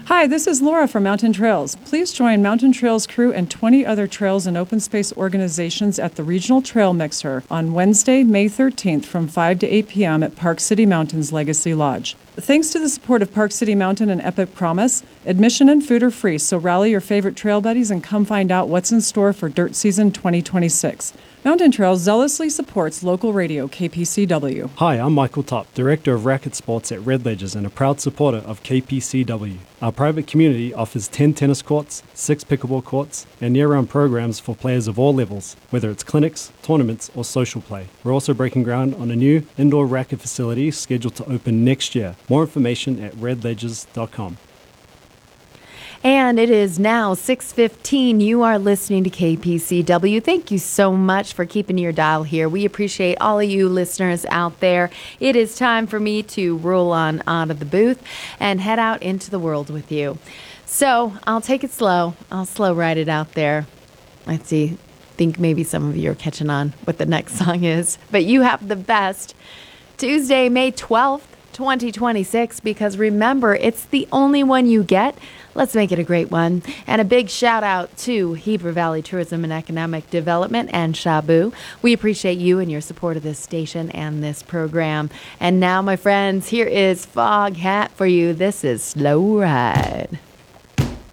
Hi, this is Laura from Mountain Trails. Please join Mountain Trails crew and 20 other trails and open space organizations at the Regional Trail Mixer on Wednesday, May 13th from 5 to 8 p.m. at Park City Mountain's Legacy Lodge. Thanks to the support of Park City Mountain and Epic Promise, admission and food are free, so rally your favorite trail buddies and come find out what's in store for Dirt Season 2026. Mountain Trails zealously supports local radio KPCW. Hi, I'm Michael Top, Director of Racket Sports at Red Ledgers and a proud supporter of KPCW. Our private community offers 10 tennis courts, 6 pickleball courts, and year-round programs for players of all levels, whether it's clinics, tournaments, or social play. We're also breaking ground on a new indoor racket facility scheduled to open next year. More information at redledgers.com. And it is now 6:15. You are listening to KPCW. Thank you so much for keeping your dial here. We appreciate all of you listeners out there. It is time for me to roll on out of the booth and head out into the world with you. So I'll take it slow. I'll slow ride it out there. Let's see. Think maybe some of you are catching on what the next song is. But you have the best. Tuesday, May 12th, 2026, because remember, it's the only one you get. Let's make it a great one. And a big shout out to Heber Valley Tourism and Economic Development and Shabu. We appreciate you and your support of this station and this program. And now, my friends, here is Fog Hat for you. This is Slow Ride.